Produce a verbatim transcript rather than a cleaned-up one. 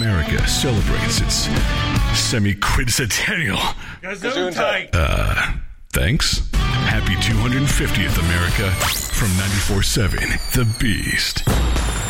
America celebrates its semi-quincentennial. Gesundheit. Uh, thanks. Happy two hundred fiftieth, America, from ninety-four point seven The Beast.